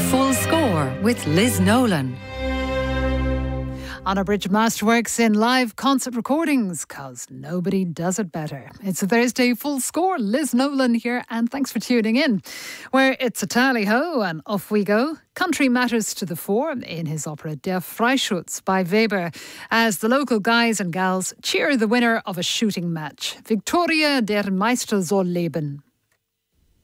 Full Score with Liz Nolan. Anna Bridge Masterworks in live concert recordings, cause nobody does it better. It's a Thursday Full Score. Liz Nolan here, and thanks for tuning in. Where it's a tally-ho and off we go. Country matters to the fore in his opera Der Freischütz by Weber, as the local guys and gals cheer the winner of a shooting match. Victoria, der Meister soll leben.